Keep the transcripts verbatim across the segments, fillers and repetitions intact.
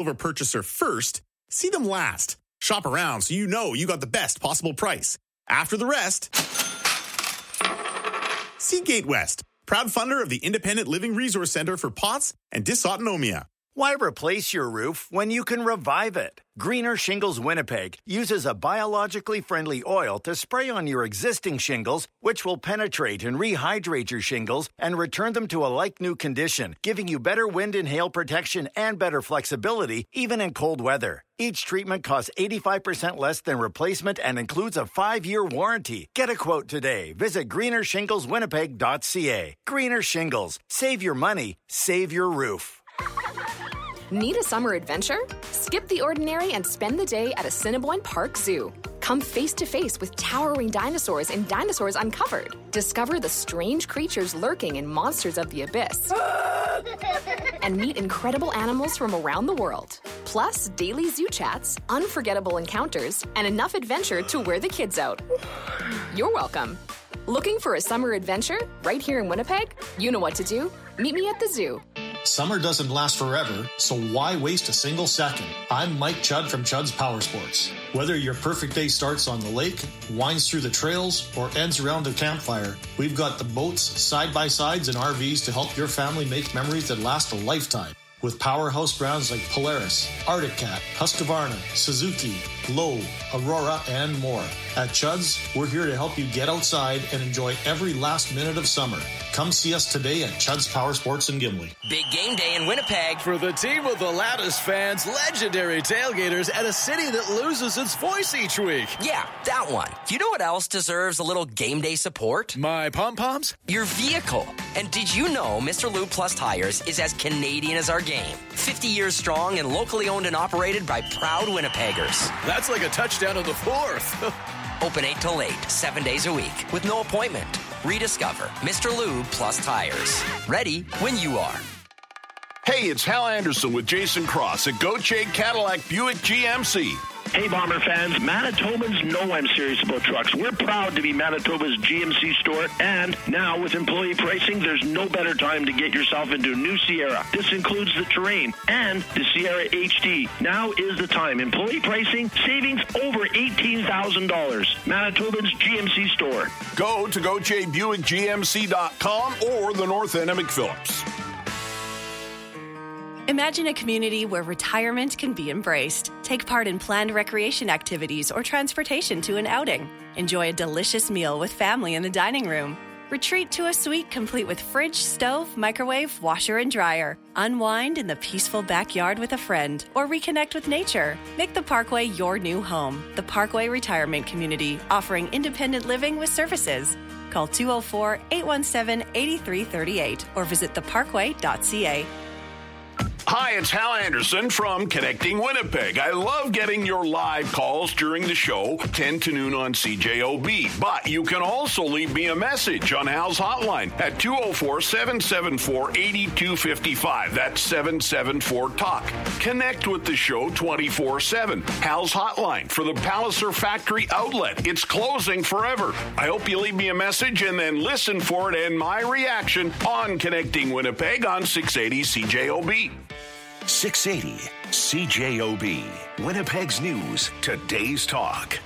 of a purchaser first, see them last. Shop around so you know you got the best possible price. After the rest, see Gate West, proud funder of the Independent Living Resource Center for P O T S and Dysautonomia. Why replace your roof when you can revive it? Greener Shingles Winnipeg uses a biologically friendly oil to spray on your existing shingles, which will penetrate and rehydrate your shingles and return them to a like-new condition, giving you better wind and hail protection and better flexibility, even in cold weather. Each treatment costs eighty-five percent less than replacement and includes a five-year warranty. Get a quote today. Visit greener shingles winnipeg dot c a. Greener Shingles. Save your money. Save your roof. Need a summer adventure? Skip the ordinary and spend the day at Assiniboine Park Zoo. Come face to face with towering dinosaurs in Dinosaurs Uncovered. Discover the strange creatures lurking in Monsters of the Abyss. And meet incredible animals from around the world. Plus, daily zoo chats, unforgettable encounters, and enough adventure to wear the kids out. You're welcome. Looking for a summer adventure right here in Winnipeg? You know what to do. Meet me at the zoo. Summer doesn't last forever, so why waste a single second? I'm Mike Chudd from Chudd's Power Sports. Whether your perfect day starts on the lake, winds through the trails, or ends around a campfire, we've got the boats, side-by-sides, and R Vs to help your family make memories that last a lifetime. With powerhouse brands like Polaris, Arctic Cat, Husqvarna, Suzuki, Lowe, Aurora, and more. At Chudd's, we're here to help you get outside and enjoy every last minute of summer. Come see us today at Chudd's Power Sports in Gimli. Big game day in Winnipeg. For the team with the loudest fans, legendary tailgaters, and a city that loses its voice each week. Yeah, that one. You know what else deserves a little game day support? My pom-poms? Your vehicle. And did you know Mister Lube Plus Tires is as Canadian as our game? fifty years strong and locally owned and operated by proud Winnipeggers. That's like a touchdown of the fourth. Open eight till eight, seven days a week, with no appointment. Rediscover Mister Lube Plus Tires. Ready when you are. Hey, it's Hal Anderson with Jason Cross at Gauthier Cadillac Buick G M C. Hey, Bomber fans, Manitobans know I'm serious about trucks. We're proud to be Manitoba's G M C store, and now with employee pricing, there's no better time to get yourself into a new Sierra. This includes the Terrain and the Sierra H D. Now is the time. Employee pricing, savings over eighteen thousand dollars. Manitoba's G M C store. Go to Gauthier Buick G M C dot com or the North End of McPhillips. Imagine a community where retirement can be embraced. Take part in planned recreation activities or transportation to an outing. Enjoy a delicious meal with family in the dining room. Retreat to a suite complete with fridge, stove, microwave, washer, and dryer. Unwind in the peaceful backyard with a friend or reconnect with nature. Make the Parkway your new home. The Parkway Retirement Community, offering independent living with services. Call two oh four, eight one seven, eight three three eight or visit the parkway dot c a. Hi, it's Hal Anderson from Connecting Winnipeg. I love getting your live calls during the show, ten to noon on C J O B. But you can also leave me a message on Hal's hotline at two oh four, seven seven four, eight two five five. That's seven seven four talk. Connect with the show twenty-four seven. Hal's hotline for the Palliser Factory Outlet. It's closing forever. I hope you leave me a message and then listen for it and my reaction on Connecting Winnipeg on six eighty C J O B. six eighty C J O B, Winnipeg's News, Today's Talk.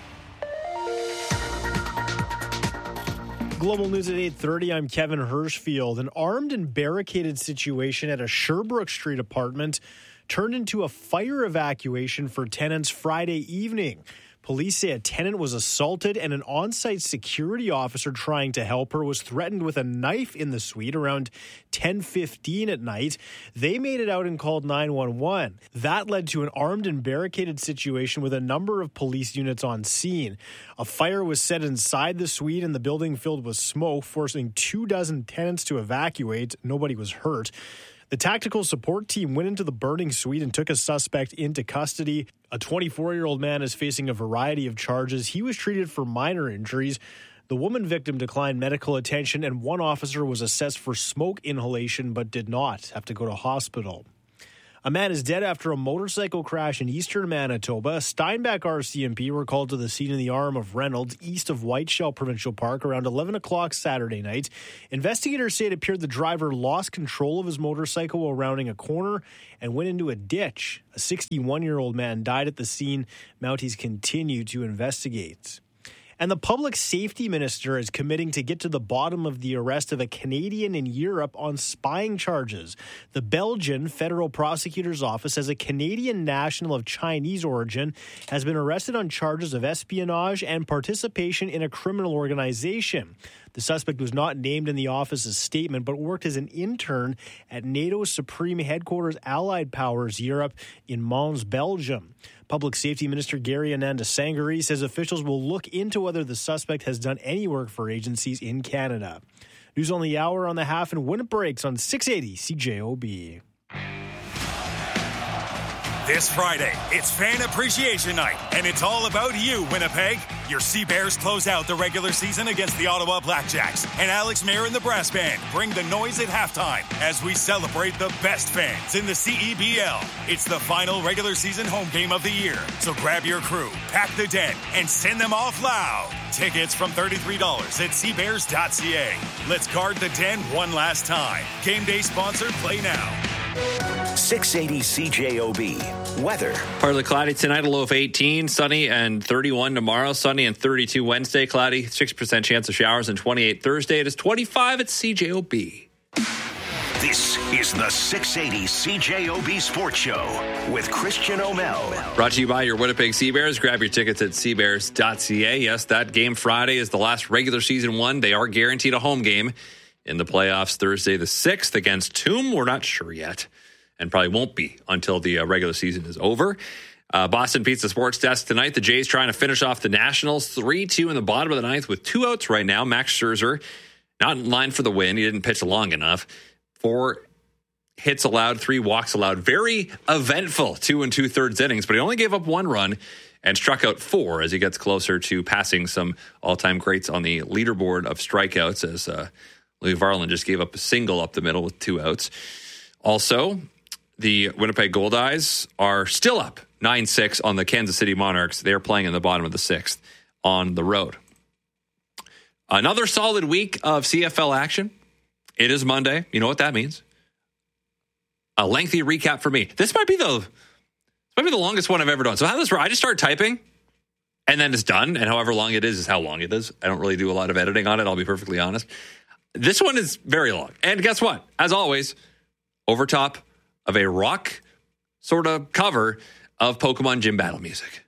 Global News at eight thirty, I'm Kevin Hirschfield. An armed and barricaded situation at a Sherbrooke Street apartment turned into a fire evacuation for tenants Friday evening. Police say a tenant was assaulted and an on-site security officer trying to help her was threatened with a knife in the suite around ten fifteen at night. They made it out and called nine one one. That led to an armed and barricaded situation with a number of police units on scene. A fire was set inside the suite and the building filled with smoke, forcing two dozen tenants to evacuate. Nobody was hurt. The tactical support team went into the burning suite and took a suspect into custody. A twenty-four-year-old man is facing a variety of charges. He was treated for minor injuries. The woman victim declined medical attention, and one officer was assessed for smoke inhalation but did not have to go to hospital. A man is dead after a motorcycle crash in eastern Manitoba. Steinbach R C M P were called to the scene in the arm of Reynolds, east of Whiteshell Provincial Park, around eleven o'clock Saturday night. Investigators say it appeared the driver lost control of his motorcycle while rounding a corner and went into a ditch. A sixty-one-year-old man died at the scene. Mounties continue to investigate. And the public safety minister is committing to get to the bottom of the arrest of a Canadian in Europe on spying charges. The Belgian Federal Prosecutor's Office says a Canadian national of Chinese origin has been arrested on charges of espionage and participation in a criminal organization. The suspect was not named in the office's statement, but worked as an intern at NATO's Supreme Headquarters Allied Powers Europe in Mons, Belgium. Public Safety Minister Gary Ananda-Sangari says officials will look into whether the suspect has done any work for agencies in Canada. News on the hour on the half and when it breaks on six eighty C J O B. This Friday, it's Fan Appreciation Night, and it's all about you, Winnipeg. Your Sea Bears close out the regular season against the Ottawa Blackjacks, and Alex Mayer and the Brass Band bring the noise at halftime as we celebrate the best fans in the C E B L. It's the final regular season home game of the year, so grab your crew, pack the den, and send them off loud. Tickets from thirty-three dollars at sea bears dot c a. Let's guard the den one last time. Game day sponsor, play now. six eighty C J O B. Weather. Partly cloudy tonight, a low of eighteen. Sunny and thirty-one tomorrow. Sunny and thirty-two Wednesday. Cloudy, six percent chance of showers and twenty-eight Thursday. It is twenty-five at C J O B. This is the six eighty C J O B Sports Show with Christian O'Mell. Brought to you by your Winnipeg Sea Bears. Grab your tickets at sea bears dot c a. Yes, that game Friday is the last regular season one. They are guaranteed a home game in the playoffs Thursday the sixth against Toom. We're not sure yet, and probably won't be until the uh, regular season is over. Uh, Boston Pizza Sports Desk tonight. The Jays trying to finish off the Nationals three two in the bottom of the ninth with two outs right now. Max Scherzer not in line for the win. He didn't pitch long enough. Four hits allowed, three walks allowed. Very eventful two and two-thirds innings, but he only gave up one run and struck out four as he gets closer to passing some all-time greats on the leaderboard of strikeouts as uh, Louis Varland just gave up a single up the middle with two outs. Also, the Winnipeg Goldeyes are still up nine six on the Kansas City Monarchs. They're playing in the bottom of the sixth on the road. Another solid week of C F L action. It is Monday. You know what that means? A lengthy recap for me. This might be the this might be the longest one I've ever done. So how this I just start typing, and then it's done. And however long it is is how long it is. I don't really do a lot of editing on it. I'll be perfectly honest. This one is very long. And guess what? As always, over top of a rock sort of cover of Pokemon Gym Battle music.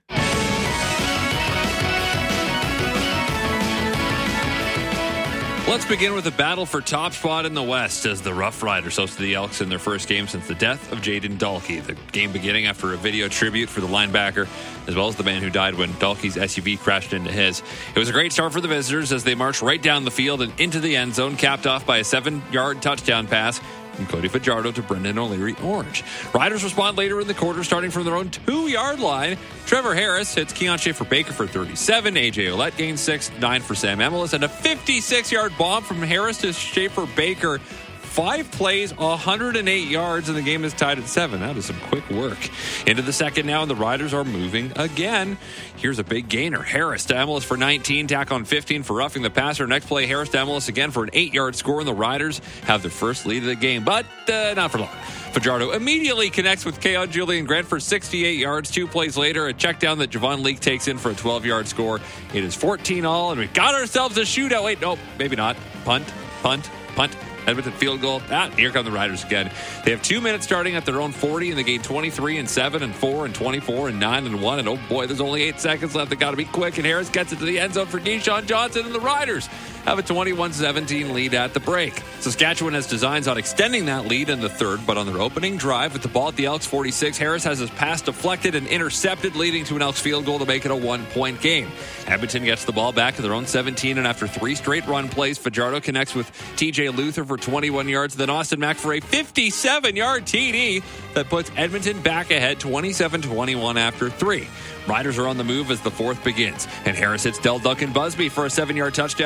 Let's begin with a battle for top spot in the West as the Rough Riders hosted the Elks in their first game since the death of Jaden Dalkey. The game beginning after a video tribute for the linebacker, as well as the man who died when Dalkey's S U V crashed into his. It was a great start for the visitors as they marched right down the field and into the end zone, capped off by a seven-yard touchdown pass from Cody Fajardo to Brendan O'Leary Orange. Riders respond later in the quarter, starting from their own two-yard line. Trevor Harris hits Keon Schaefer-Baker for thirty-seven. A J Ouellette gains six, nine for Sam Emelis, and a fifty-six-yard bomb from Harris to Schaefer-Baker. Five plays, one hundred eight yards, and the game is tied at seven. That is some quick work. Into the second now, and the Riders are moving again. Here's a big gainer. Harris to Emelis for nineteen, tack on fifteen for roughing the passer. Next play, Harris to Emelis again for an eight-yard score, and the Riders have their first lead of the game, but uh, not for long. Fajardo immediately connects with Keon Julian Grant for sixty-eight yards. Two plays later, a check down that Javon Leake takes in for a twelve-yard score. It is fourteen all, and we got ourselves a shootout. Wait, no, maybe not. Punt, punt, punt. Edmonton field goal. Ah, here come the Riders again. They have two minutes starting at their own forty, and they gain twenty-three and seven and four and twenty-four and nine and one. And oh boy, there's only eight seconds left. They got to be quick. And Harris gets it to the end zone for Keyshawn Johnson, and the Riders have a twenty-one seventeen lead at the break. Saskatchewan has designs on extending that lead in the third, but on their opening drive with the ball at the Elks forty-six, Harris has his pass deflected and intercepted, leading to an Elks field goal to make it a one-point game. Edmonton gets the ball back at their own seventeen, and after three straight run plays, Fajardo connects with T J Luther for twenty-one yards, then Austin Mack for a fifty-seven-yard T D that puts Edmonton back ahead twenty-seven twenty-one after three. Riders are on the move as the fourth begins, and Harris hits Del Duncan Busby for a seven-yard touchdown, and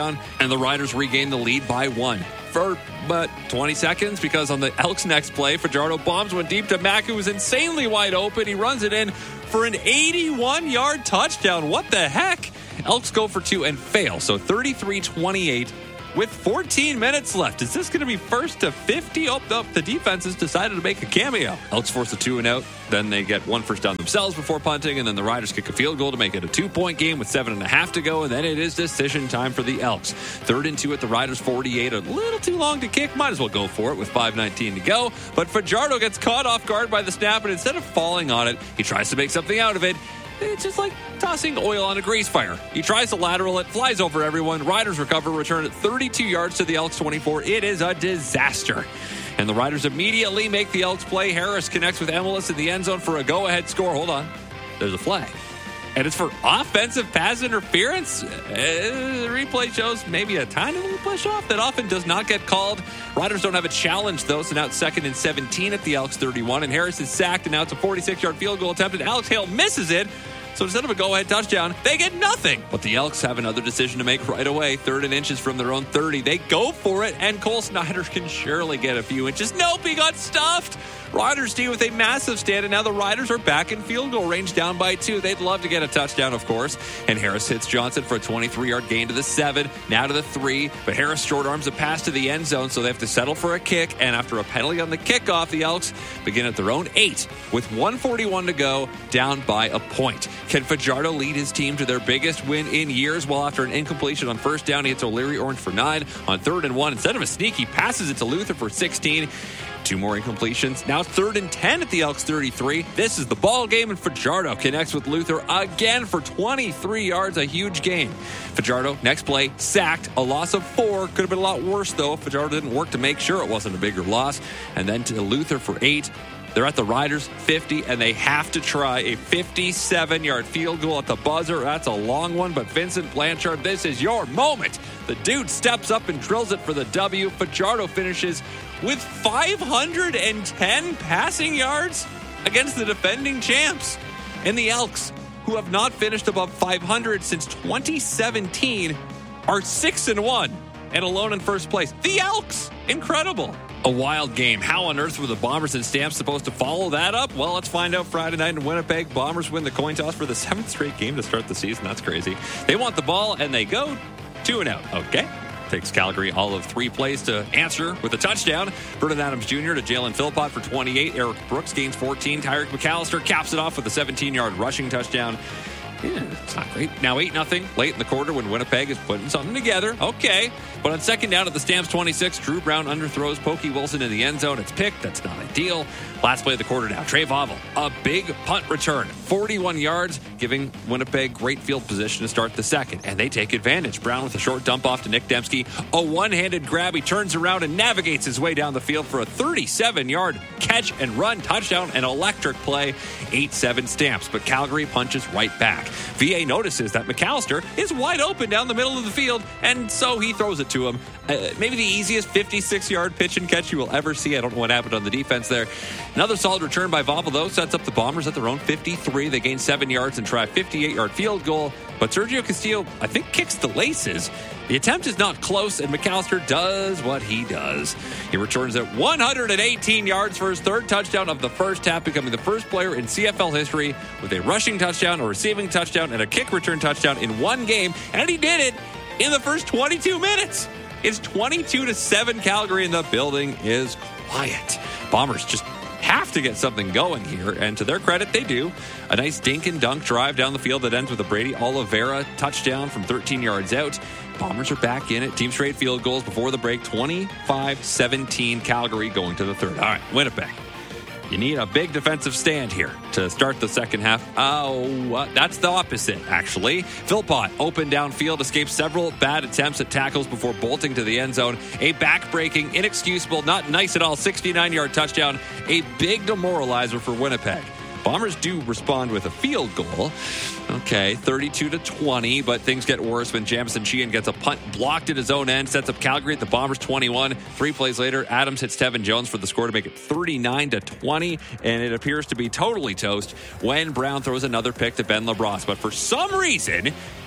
And the Riders regain the lead by one. For but twenty seconds, because on the Elks' next play, Fajardo bombs one deep to Mack, who was insanely wide open. He runs it in for an eighty-one-yard touchdown. What the heck? Elks go for two and fail. So thirty-three twenty-eight with fourteen minutes left. Is this going to be first to fifty? Oh, no, the defense has decided to make a cameo. Elks force a two and out. Then they get one first down themselves before punting, and then the Riders kick a field goal to make it a two-point game with seven and a half to go, and then it is decision time for the Elks. Third and two at the Riders' forty-eight. A little too long to kick. Might as well go for it with five nineteen to go. But Fajardo gets caught off guard by the snap, and instead of falling on it, he tries to make something out of it. It's just like tossing oil on a grease fire. He tries to lateral it, flies over everyone. Riders recover, return it thirty-two yards to the Elks twenty-four. It is a disaster. And the Riders immediately make the Elks play. Harris connects with Emelis in the end zone for a go-ahead score. Hold on. There's a flag. And it's for offensive pass interference. Uh, the replay shows maybe a tiny little push off that often does not get called. Riders don't have a challenge, though, so now it's second and seventeen at the Elks thirty-one. And Harris is sacked, and now it's a forty-six-yard field goal attempt, and Alex Hale misses it. So instead of a go-ahead touchdown, they get nothing. But the Elks have another decision to make right away. Third and inches from their own thirty. They go for it, and Cole Snyder can surely get a few inches. Nope, he got stuffed. Riders D with a massive stand, and now the Riders are back in field goal range, down by two. They'd love to get a touchdown, of course. And Harris hits Johnson for a twenty-three-yard gain to the seven, now to the three. But Harris short arms a pass to the end zone, so they have to settle for a kick. And after a penalty on the kickoff, the Elks begin at their own eight with one forty-one to go, down by a point. Can Fajardo lead his team to their biggest win in years? Well, after an incompletion on first down, he hits O'Leary Orange for nine. On third and one, instead of a sneak, he passes it to Luther for sixteen. Two more incompletions. Now third and ten at the Elks thirty-three. This is the ball game, and Fajardo connects with Luther again for twenty-three yards, a huge gain. Fajardo, next play, sacked, a loss of four. Could have been a lot worse, though. Fajardo didn't work to make sure it wasn't a bigger loss. And then to Luther for eight. They're at the Riders' fifty, and they have to try a fifty-seven-yard field goal at the buzzer. That's a long one, but Vincent Blanchard, this is your moment. The dude steps up and drills it for the W. Fajardo finishes with five hundred ten passing yards against the defending champs. And the Elks, who have not finished above five hundred since twenty seventeen, are six and one and alone in first place. The Elks! Incredible. A wild game. How on earth were the Bombers and Stamps supposed to follow that up? Well, let's find out Friday night in Winnipeg. Bombers win the coin toss for the seventh straight game to start the season. That's crazy. They want the ball, and they go two and out. Okay. Takes Calgary all of three plays to answer with a touchdown. Vernon Adams Junior to Jalen Philpott for twenty-eight. Eric Brooks gains fourteen. Tyreek McAllister caps it off with a seventeen-yard rushing touchdown. Yeah, it's not great. Now eight nothing late in the quarter when Winnipeg is putting something together. Okay. But on second down at the Stamps twenty-six, Drew Brown underthrows Pokey Wilson in the end zone. It's picked. That's not ideal. Last play of the quarter now. Trey Vauvel, a big punt return. forty-one yards, giving Winnipeg great field position to start the second. And they take advantage. Brown with a short dump off to Nick Dembski. A one-handed grab. He turns around and navigates his way down the field for a thirty-seven-yard catch and run touchdown. An electric play. eight seven Stamps. But Calgary punches right back. V A notices that McAllister is wide open down the middle of the field, and so he throws it to him. Uh, maybe the easiest fifty-six-yard pitch and catch you will ever see. I don't know what happened on the defense there. Another solid return by Vauvel, though, sets up the Bombers at their own fifty-three. They gain seven yards and try a fifty-eight-yard field goal, but Sergio Castillo, I think, kicks the laces. The attempt is not close, and McAllister does what he does. He returns at one hundred eighteen yards for his third touchdown of the first half, becoming the first player in C F L history with a rushing touchdown, a receiving touchdown, and a kick return touchdown in one game, and he did it in the first twenty-two minutes. It's twenty-two to seven Calgary, and the building is quiet. Bombers just have to get something going here, and to their credit, they do. A nice dink and dunk drive down the field that ends with a Brady Oliveira touchdown from thirteen yards out. Bombers are back in it. Team straight field goals before the break. twenty-five seventeen Calgary going to the third. All right, Winnipeg. You need a big defensive stand here to start the second half. Oh, uh, that's the opposite, actually. Philpott, open downfield, escapes several bad attempts at tackles before bolting to the end zone. A back-breaking, inexcusable, not nice at all, sixty-nine-yard touchdown. A big demoralizer for Winnipeg. Bombers do respond with a field goal. Okay, thirty-two to twenty, but things get worse when Jamison Sheehan gets a punt blocked at his own end, sets up Calgary at the Bombers twenty-one. Three plays later, Adams hits Tevin Jones for the score to make it thirty-nine to twenty, and it appears to be totally toast when Brown throws another pick to Ben LaBrosse. But for some reason,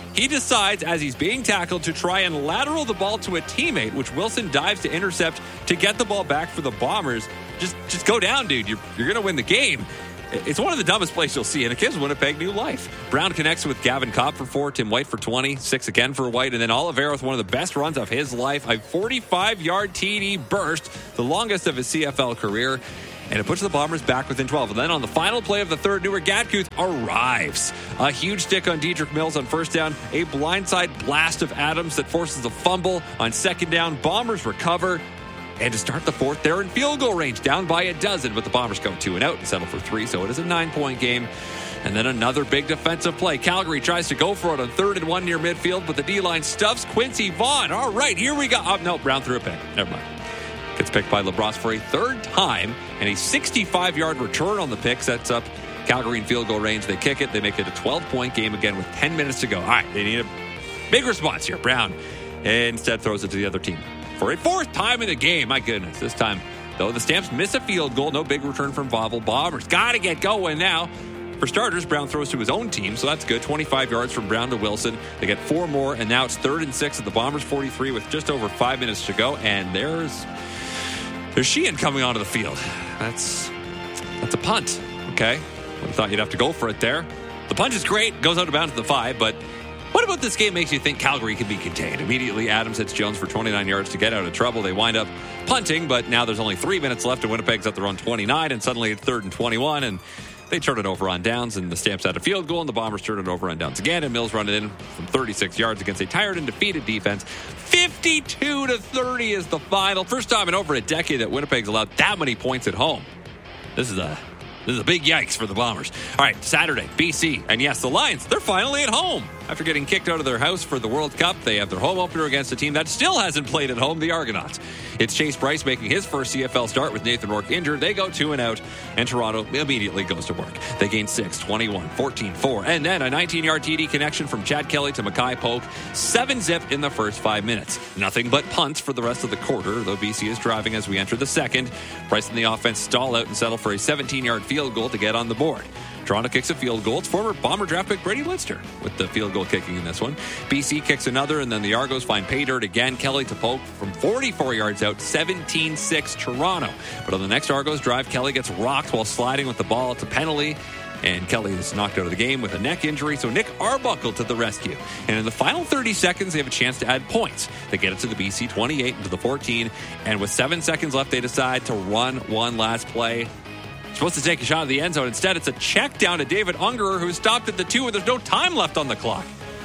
He decides, as he's being tackled, to try and lateral the ball to a teammate, which Wilson dives to intercept to get the ball back for the Bombers. Just just go down, dude. You're, you're going to win the game. It's one of the dumbest plays you'll see, and it gives Winnipeg new life. Brown connects with Gavin Cobb for four, Tim White for twenty, six again for White, and then Oliveira with one of the best runs of his life, a forty-five-yard T D burst, the longest of his C F L career, and it puts the Bombers back within twelve. And then on the final play of the third, Newer Gatkuth arrives. A huge stick on Dedrick Mills on first down, a blindside blast of Adams that forces a fumble on second down. Bombers recover. And to start the fourth, they're in field goal range, down by a dozen, but the Bombers go two and out and settle for three, so it is a nine-point game. And then another big defensive play. Calgary tries to go for it on third and one near midfield, but the D-line stuffs Quincy Vaughn. All right, here we go. Oh, no, Brown threw a pick. Never mind. Gets picked by LaBrosse for a third time, and a sixty-five-yard return on the pick sets up Calgary in field goal range. They kick it. They make it a twelve-point game again with ten minutes to go. All right, they need a big response here. Brown instead throws it to the other team for a fourth time in the game. My goodness. This time, though, the Stamps miss a field goal. No big return from Vavel. Bombers got to get going now. For starters, Brown throws to his own team, so that's good. twenty-five yards from Brown to Wilson. They get four more, and now it's third and six at the Bombers' forty-three with just over five minutes to go. And there's there's Sheehan coming onto the field. That's that's a punt. Okay. I thought you'd have to go for it there. The punch is great. Goes out of bounds at the five, but what about this game makes you think Calgary can be contained? Immediately, Adams hits Jones for twenty-nine yards to get out of trouble. They wind up punting, but now there's only three minutes left, and Winnipeg's at their own twenty-nine, and suddenly it's third and twenty-one, and they turn it over on downs, and the Stamps had a field goal, and the Bombers turn it over on downs again, and Mills run it in from thirty-six yards against a tired and defeated defense. fifty-two to thirty is the final. First time in over a decade that Winnipeg's allowed that many points at home. This is a This is a big yikes for the Bombers. All right, Saturday, B C. And yes, the Lions, they're finally at home. After getting kicked out of their house for the World Cup, they have their home opener against a team that still hasn't played at home, the Argonauts. It's Chase Bryce making his first C F L start with Nathan Rourke injured. They go two and out, and Toronto immediately goes to work. They gain six, twenty-one, fourteen, four, and then a nineteen-yard T D connection from Chad Kelly to Mackay Polk. Seven zip in the first five minutes. Nothing but punts for the rest of the quarter, though B C is driving as we enter the second. Bryce and the offense stall out and settle for a seventeen-yard field goal to get on the board. Toronto kicks a field goal. It's former Bomber draft pick Brady Lister with the field goal kicking in this one. B C kicks another, and then the Argos find pay dirt again. Kelly to Polk from forty-four yards out, seventeen six Toronto. But on the next Argos drive, Kelly gets rocked while sliding with the ball. It's a penalty, and Kelly is knocked out of the game with a neck injury, so Nick Arbuckle to the rescue. And in the final thirty seconds, they have a chance to add points. They get it to the B C twenty-eight and to the fourteen, and with seven seconds left, they decide to run one last play. Supposed to take a shot at the end zone. Instead, it's a check down to David Ungerer, who stopped at the two, and there's no time left on the clock.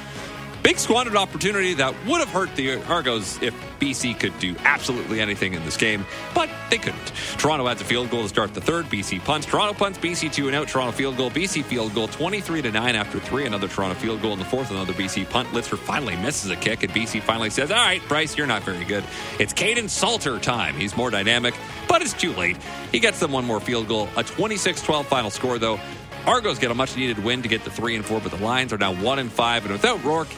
Big squandered opportunity that would have hurt the Argos if B C could do absolutely anything in this game, but they couldn't. Toronto adds a field goal to start the third. B C punts. Toronto punts. B C two and out. Toronto field goal. B C field goal. twenty-three to nine after three. Another Toronto field goal in the fourth. Another B C punt. Lister finally misses a kick, and B C finally says, all right, Bryce, you're not very good. It's Caden Salter time. He's more dynamic, but it's too late. He gets them one more field goal. A twenty-six twelve final score, though. Argos get a much-needed win to get to three and four, but the Lions are now one and five, and without Rourke,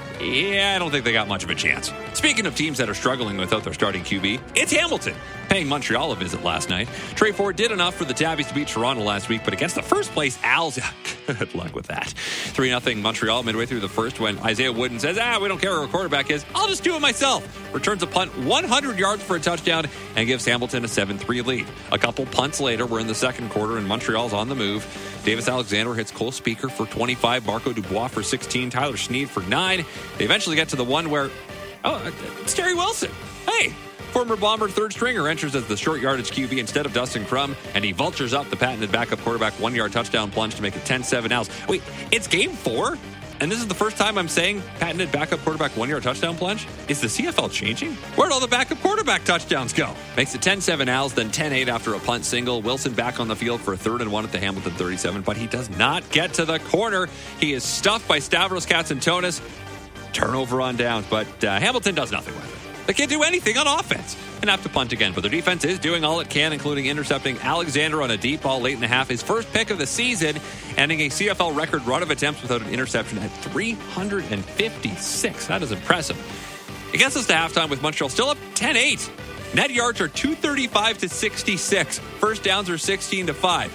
yeah, I don't think they got much of a chance. Speaking of teams that are struggling without their starting Q B, it's Hamilton, paying Montreal a visit last night. Trey Ford did enough for the Tabbies to beat Toronto last week, but against the first place Als, good luck with that. three nothing Montreal midway through the first when Isaiah Wooden says, ah, we don't care who our quarterback is. I'll just do it myself. Returns a punt one hundred yards for a touchdown and gives Hamilton a seven three lead. A couple punts later, we're in the second quarter and Montreal's on the move. Davis Alexander hits Cole Speaker for twenty-five, Marco Dubois for sixteen, Tyler Sneed for nine. They eventually get to the one where, oh, it's Terry Wilson. Hey, former Bomber third stringer enters as the short yardage Q B instead of Dustin Crum, and he vultures up the patented backup quarterback one-yard touchdown plunge to make it ten seven Als. Wait, it's game four? And this is the first time I'm saying patented backup quarterback one-yard touchdown plunge? Is the C F L changing? Where'd all the backup quarterback touchdowns go? Makes it ten seven Als, then ten eight after a punt single. Wilson back on the field for a third and one at the Hamilton thirty-seven, but he does not get to the corner. He is stuffed by Stavros Katsantonis. Turnover on downs, but uh, Hamilton does nothing with it. They can't do anything on offense and have to punt again, but their defense is doing all it can, including intercepting Alexander on a deep ball late in the half, his first pick of the season, ending a C F L record run of attempts without an interception at three hundred fifty-six. That is impressive. It gets us to halftime with Montreal still up ten eight. Net yards are two thirty-five to sixty-six. First downs are sixteen to five.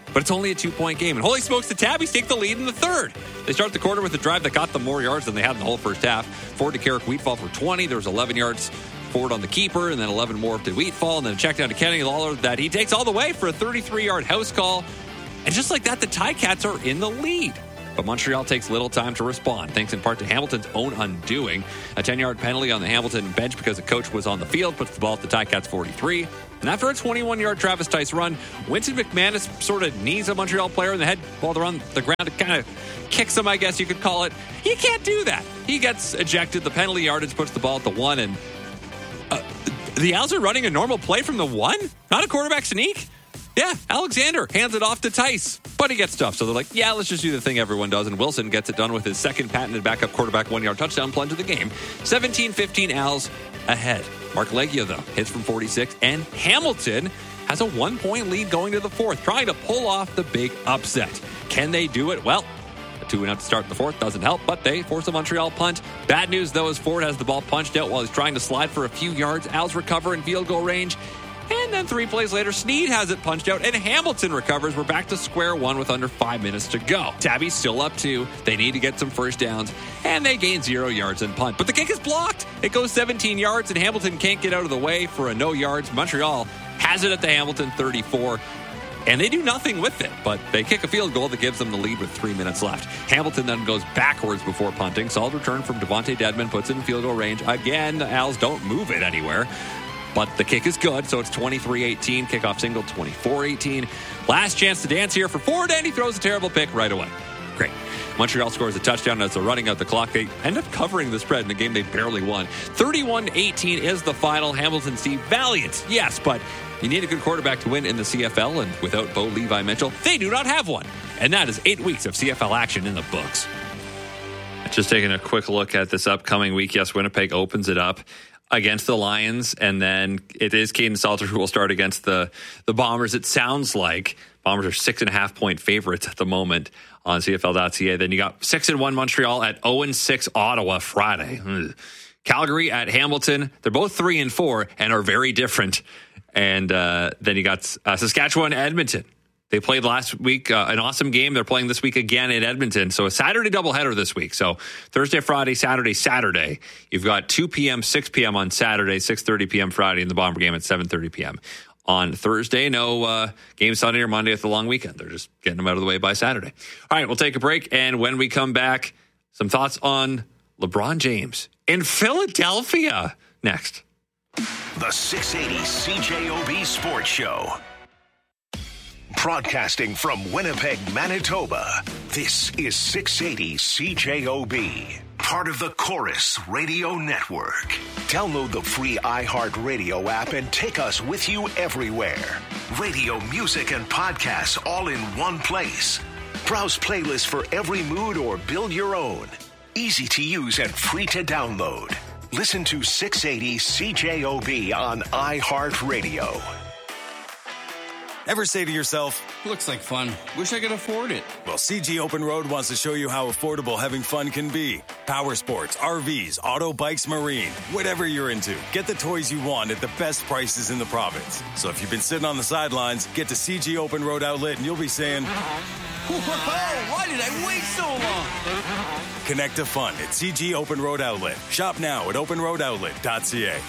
but it's only a two-point game. And holy smokes, the Tabbies take the lead in the third. They start the quarter with a drive that got them more yards than they had in the whole first half. Forward to Carrick Wheatfall for twenty. There was eleven yards forward on the keeper, and then eleven more to Wheatfall, and then a check down to Kenny Lawler that he takes all the way for a thirty-three-yard house call. And just like that, the Ticats are in the lead. But Montreal takes little time to respond, thanks in part to Hamilton's own undoing. A ten-yard penalty on the Hamilton bench because the coach was on the field puts the ball at the Ticats' forty-three. And after a twenty-one-yard Travis Tice run, Winston McManus sort of knees a Montreal player in the head while they're on the ground. It kind of kicks him, I guess you could call it. He can't do that. He gets ejected. The penalty yardage puts the ball at the one, and uh, the Owls are running a normal play from the one? Not a quarterback sneak? Yeah, Alexander hands it off to Tice, but he gets stuffed. So they're like, yeah, let's just do the thing everyone does. And Wilson gets it done with his second patented backup quarterback one-yard touchdown plunge of the game. seventeen fifteen Owls ahead. Mark Leggio, though, hits from forty-six. And Hamilton has a one-point lead going to the fourth, trying to pull off the big upset. Can they do it? Well, a two and out to start the fourth doesn't help, but they force a Montreal punt. Bad news, though, is Ford has the ball punched out while he's trying to slide for a few yards. Owls recover in field goal range. And then three plays later, Sneed has it punched out, and Hamilton recovers. We're back to square one with under five minutes to go. Tabby's still up two. They need to get some first downs, and they gain zero yards and punt. But the kick is blocked. It goes seventeen yards, and Hamilton can't get out of the way for a no yards. Montreal has it at the Hamilton thirty-four, and they do nothing with it. But they kick a field goal that gives them the lead with three minutes left. Hamilton then goes backwards before punting. Solid return from Devontae Dedmon puts it in field goal range. Again, the Owls don't move it anywhere. But the kick is good, so it's twenty-three eighteen. Kickoff single, twenty-four eighteen. Last chance to dance here for Ford, and he throws a terrible pick right away. Great. Montreal scores a touchdown as they're running out the clock. They end up covering the spread in a game they barely won. thirty-one eighteen is the final. Hamilton C. Valiant, yes, but you need a good quarterback to win in the C F L, and without Bo Levi Mitchell, they do not have one. And that is eight weeks of C F L action in the books. Just taking a quick look at this upcoming week. Yes, Winnipeg opens it up against the Lions, and then it is Caden Salter who will start against the, the Bombers. It sounds like Bombers are six and a half point favorites at the moment on C F L dot C A. Then you got six and one Montreal at zero and six Ottawa Friday. Ugh. Calgary at Hamilton. They're both three and four and are very different. And uh, then you got uh, Saskatchewan, Edmonton. They played last week, uh, an awesome game. They're playing this week again in Edmonton. So a Saturday doubleheader this week. So Thursday, Friday, Saturday, Saturday. You've got two p.m., six p.m. on Saturday, six thirty p.m. Friday, and the Bomber game at seven thirty p.m. on Thursday. No uh, game Sunday or Monday at the long weekend. They're just getting them out of the way by Saturday. All right, we'll take a break. And when we come back, some thoughts on LeBron James in Philadelphia next. The six eighty C J O B Sports Show. Broadcasting from Winnipeg, Manitoba, this is six eighty C J O B, part of the Chorus Radio Network. Download the free iHeartRadio app and take us with you everywhere. Radio, music, and podcasts all in one place. Browse playlists for every mood or build your own. Easy to use and free to download. Listen to six eighty C J O B on iHeartRadio. Ever say to yourself, looks like fun. Wish I could afford it. Well, C G Open Road wants to show you how affordable having fun can be. Power sports, R Vs, auto bikes, marine, whatever you're into. Get the toys you want at the best prices in the province. So if you've been sitting on the sidelines, get to C G Open Road Outlet and you'll be saying, why did I wait so long? Connect to fun at C G Open Road Outlet. Shop now at open road outlet dot c a.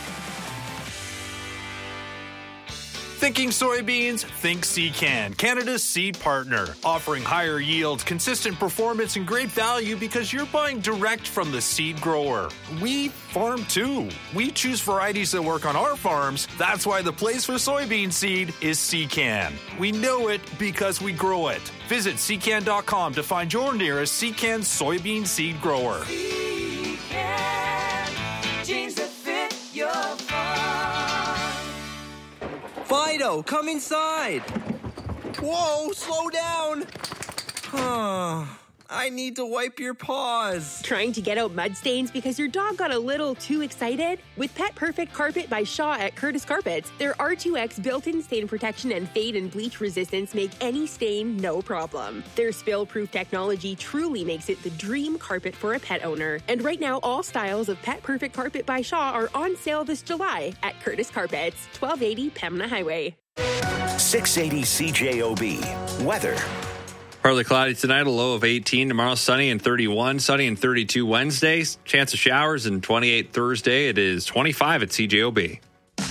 Thinking soybeans? Think Secan, Canada's seed partner. Offering higher yields, consistent performance, and great value because you're buying direct from the seed grower. We farm too. We choose varieties that work on our farms. That's why the place for soybean seed is Secan. We know it because we grow it. Visit secan dot com to find your nearest Secan soybean seed grower. Secan, genes that fit your farm. Fido, come inside. Whoa, slow down. Huh. I need to wipe your paws. Trying to get out mud stains because your dog got a little too excited? With Pet Perfect Carpet by Shaw at Curtis Carpets, their R two X built-in stain protection and fade and bleach resistance make any stain no problem. Their spill-proof technology truly makes it the dream carpet for a pet owner. And right now, all styles of Pet Perfect Carpet by Shaw are on sale this July at Curtis Carpets, twelve eighty Pembina Highway. six eighty C J O B, Weather. Partly cloudy tonight, a low of eighteen. Tomorrow, sunny and thirty-one. Sunny and thirty-two Wednesday. Chance of showers and twenty-eight Thursday. It is twenty-five at C J O B.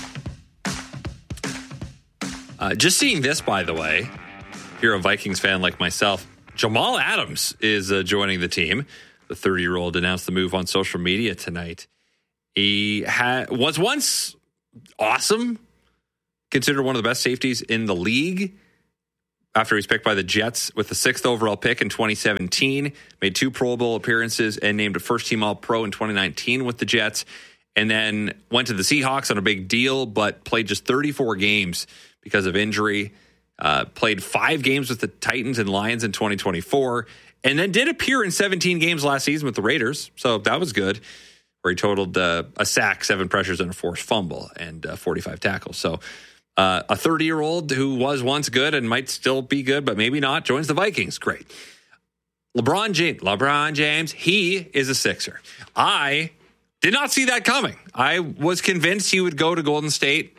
Uh, just seeing this, by the way, if you're a Vikings fan like myself, Jamal Adams is uh, joining the team. The thirty-year-old announced the move on social media tonight. He ha- was once awesome, considered one of the best safeties in the league. After he was picked by the Jets with the sixth overall pick in twenty seventeen, made two Pro Bowl appearances and named a first-team All-Pro in twenty nineteen with the Jets, and then went to the Seahawks on a big deal, but played just thirty-four games because of injury. Uh, played five games with the Titans and Lions in twenty twenty-four, and then did appear in seventeen games last season with the Raiders, so that was good, where he totaled uh, a sack, seven pressures, and a forced fumble, and uh, forty-five tackles. So uh, a thirty-year-old who was once good and might still be good, but maybe not, joins the Vikings. Great. LeBron James, LeBron James, he is a Sixer. I did not see that coming. I was convinced he would go to Golden State,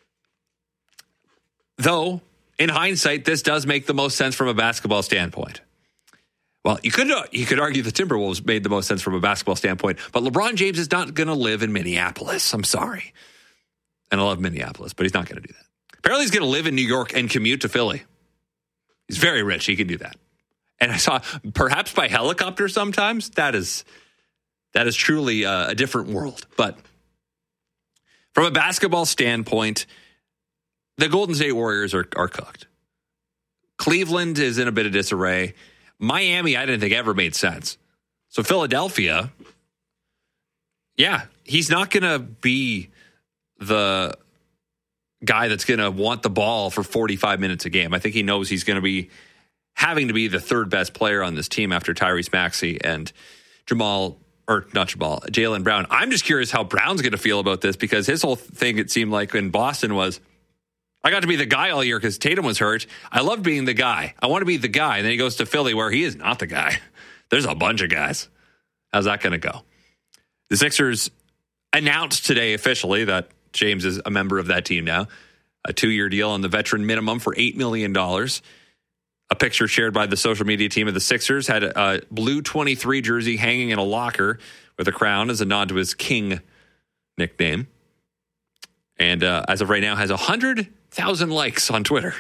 though in hindsight, this does make the most sense from a basketball standpoint. Well, you could uh, you could argue the Timberwolves made the most sense from a basketball standpoint, but LeBron James is not going to live in Minneapolis. I'm sorry. And I love Minneapolis, but he's not going to do that. Apparently, he's going to live in New York and commute to Philly. He's very rich. He can do that. And I saw, perhaps by helicopter sometimes, that is that is truly uh, a different world. But from a basketball standpoint, the Golden State Warriors are, are cooked. Cleveland is in a bit of disarray. Miami, I didn't think ever made sense. So Philadelphia, yeah, he's not going to be the guy that's going to want the ball for forty-five minutes a game. I think he knows he's going to be having to be the third best player on this team after Tyrese Maxey and Jamal, or not Jamal, Jaylen Brown. I'm just curious how Brown's going to feel about this, because his whole thing, it seemed like in Boston, was, I got to be the guy all year because Tatum was hurt. I love being the guy. I want to be the guy. And then he goes to Philly, where he is not the guy. There's a bunch of guys. How's that going to go? The Sixers announced today officially that James is a member of that team now. A two-year deal on the veteran minimum for eight million dollars. A picture shared by the social media team of the Sixers had a, a blue twenty-three jersey hanging in a locker with a crown as a nod to his King nickname. And uh, as of right now, has one hundred thousand likes on Twitter.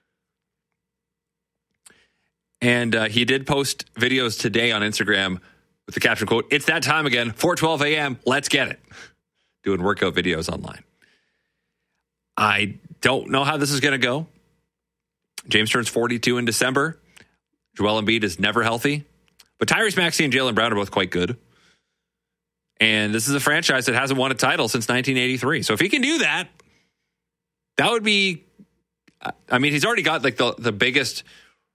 And uh, he did post videos today on Instagram with the caption quote, "It's that time again, four twelve a.m., let's get it." Doing workout videos online. I don't know how this is going to go. James turns forty-two in December. Joel Embiid is never healthy. But Tyrese Maxey and Jaylen Brown are both quite good. And this is a franchise that hasn't won a title since nineteen eighty-three. So if he can do that, that would be, I mean, he's already got like the, the biggest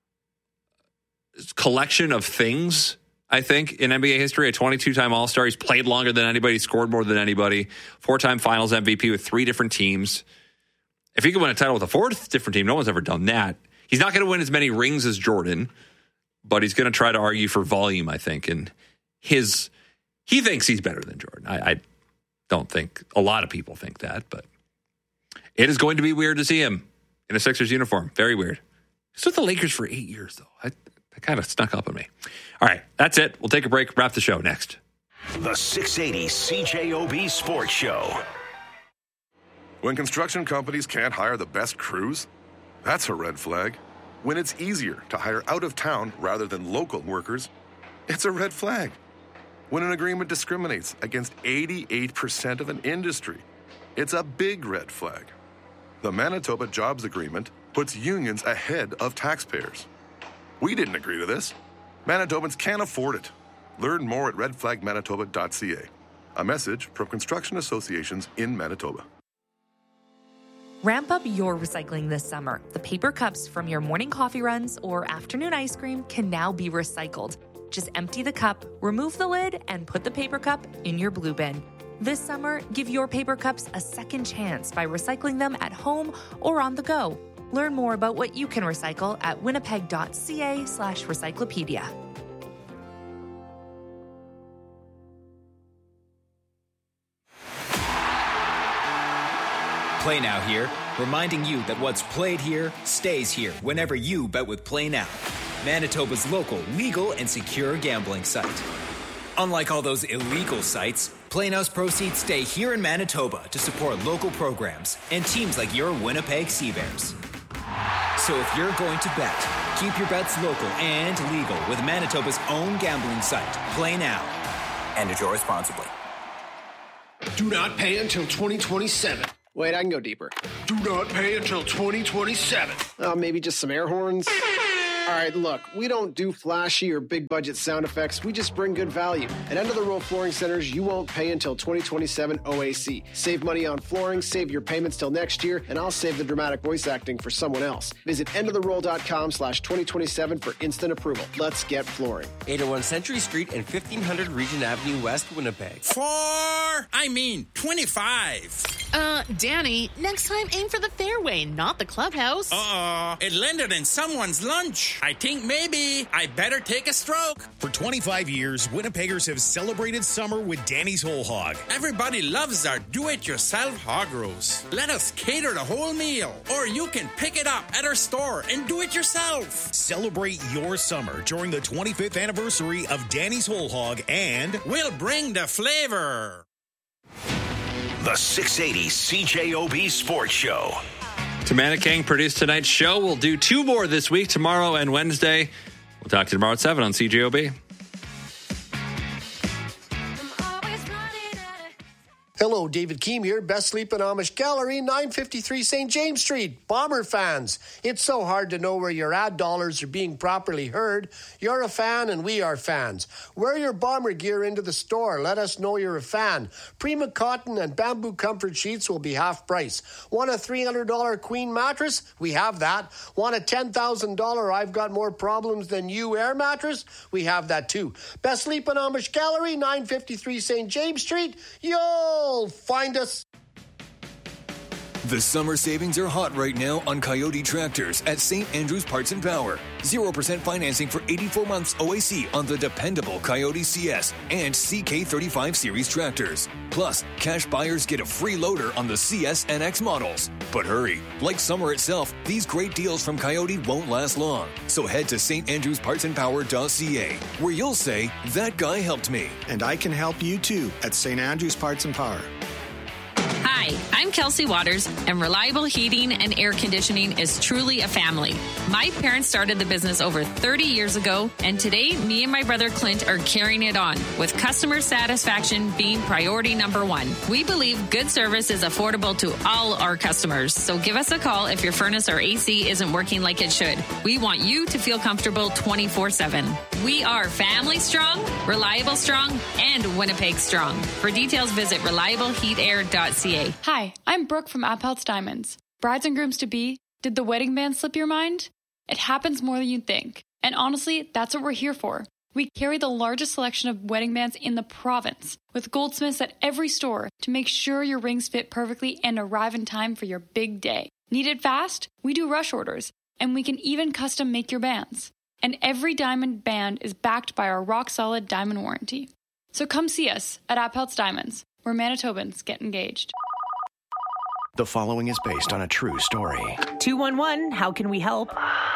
collection of things, I think, in N B A history. A twenty-two-time All-Star. He's played longer than anybody, scored more than anybody. Four-time Finals M V P with three different teams. If he could win a title with a fourth different team, no one's ever done that. He's not going to win as many rings as Jordan, but he's going to try to argue for volume, I think. And his, he thinks he's better than Jordan. I, I don't think a lot of people think that, but it is going to be weird to see him in a Sixers uniform. Very weird. He's with the Lakers for eight years, though. I, that kind of snuck up on me. All right, that's it. We'll take a break, wrap the show next. The six eighty C J O B Sports Show. When construction companies can't hire the best crews, that's a red flag. When it's easier to hire out of town rather than local workers, it's a red flag. When an agreement discriminates against eighty-eight percent of an industry, it's a big red flag. The Manitoba Jobs Agreement puts unions ahead of taxpayers. We didn't agree to this. Manitobans can't afford it. Learn more at red flag manitoba dot c a. A message from construction associations in Manitoba. Ramp up your recycling this summer. The paper cups from your morning coffee runs or afternoon ice cream can now be recycled. Just empty the cup, remove the lid, and put the paper cup in your blue bin. This summer, give your paper cups a second chance by recycling them at home or on the go. Learn more about what you can recycle at winnipeg dot c a slash recyclopedia. Play Now here reminding you that what's played here stays here whenever you bet with Play Now, Manitoba's local, legal, and secure gambling site. Unlike all those illegal sites, Play Now's proceeds stay here in Manitoba to support local programs and teams like your Winnipeg Sea Bears. So if you're going to bet, keep your bets local and legal with Manitoba's own gambling site, Play Now. And enjoy responsibly. Do not pay until twenty twenty-seven. Wait, I can go deeper. Do not pay until twenty twenty-seven. Uh, maybe just some air horns? All right, look, we don't do flashy or big budget sound effects. We just bring good value. At End of the Row Flooring Centers, you won't pay until twenty twenty-seven O A C. Save money on flooring, save your payments till next year, and I'll save the dramatic voice acting for someone else. Visit end of the roll dot com slash twenty twenty-seven for instant approval. Let's get flooring. eight oh one Century Street and fifteen hundred Regent Avenue West, Winnipeg. Four, I mean twenty-five. Uh, Danny, next time aim for the fairway, not the clubhouse. Uh-oh, it landed in someone's lunch. I think maybe I better take a stroke. For twenty-five years, Winnipeggers have celebrated summer with Danny's Whole Hog. Everybody loves our do-it-yourself hog roast. Let us cater the whole meal, or you can pick it up at our store and do it yourself. Celebrate your summer during the twenty-fifth anniversary of Danny's Whole Hog, and we'll bring the flavor. The six eighty C J O B Sports Show. Tamana King produced tonight's show. We'll do two more this week, tomorrow and Wednesday. We'll talk to you tomorrow at seven on C J O B. Hello, David Keem here, Best Sleep in Amish Gallery, nine fifty-three Saint James Street. Bomber fans, it's so hard to know where your ad dollars are being properly heard. You're a fan and we are fans. Wear your Bomber gear into the store. Let us know you're a fan. Prima Cotton and Bamboo Comfort Sheets will be half price. Want a three hundred dollars Queen mattress? We have that. Want a ten thousand dollars I've Got More Problems Than You air mattress? We have that too. Best Sleep in Amish Gallery, nine fifty-three Saint James Street. Yo! Find us. The summer savings are hot right now on Coyote tractors at Saint Andrews Parts and Power. zero percent financing for eighty-four months O A C on the dependable Coyote C S and C K thirty-five series tractors. Plus, cash buyers get a free loader on the C S N X models. But hurry, like summer itself, these great deals from Coyote won't last long. So head to S T Andrews Parts and Power dot C A, where you'll say, that guy helped me. And I can help you too at Saint Andrews Parts and Power. Hi, I'm Kelsey Waters, and Reliable Heating and Air Conditioning is truly a family. My parents started the business over thirty years ago, and today me and my brother Clint are carrying it on, with customer satisfaction being priority number one. We believe good service is affordable to all our customers, so give us a call if your furnace or A C isn't working like it should. We want you to feel comfortable twenty-four seven. We are family strong, reliable strong, and Winnipeg strong. For details, visit reliable heat air dot c a. Hi, I'm Brooke from Appelt's Diamonds. Brides and grooms to be, did the wedding band slip your mind? It happens more than you'd think. And honestly, that's what we're here for. We carry the largest selection of wedding bands in the province, with goldsmiths at every store to make sure your rings fit perfectly and arrive in time for your big day. Need it fast? We do rush orders, and we can even custom make your bands. And every diamond band is backed by our rock-solid diamond warranty. So come see us at Appelt's Diamonds, where Manitobans get engaged. The following is based on a true story. two one one, how can we help?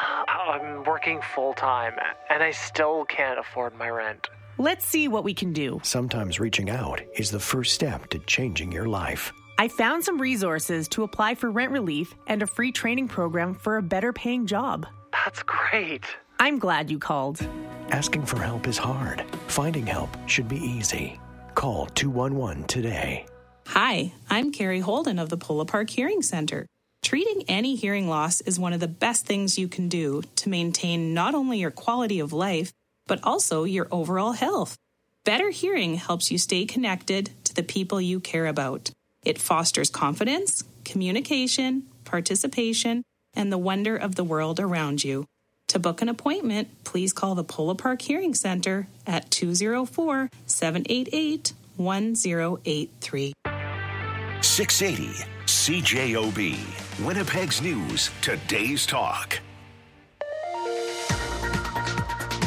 I'm working full-time, and I still can't afford my rent. Let's see what we can do. Sometimes reaching out is the first step to changing your life. I found some resources to apply for rent relief and a free training program for a better paying job. That's great. I'm glad you called. Asking for help is hard. Finding help should be easy. Call two one one today. Hi, I'm Carrie Holden of the Polo Park Hearing Center. Treating any hearing loss is one of the best things you can do to maintain not only your quality of life, but also your overall health. Better hearing helps you stay connected to the people you care about. It fosters confidence, communication, participation, and the wonder of the world around you. To book an appointment, please call the Polo Park Hearing Center at two oh four, seven eight eight, one oh eight three. six eighty C J O B, Winnipeg's News, Today's Talk.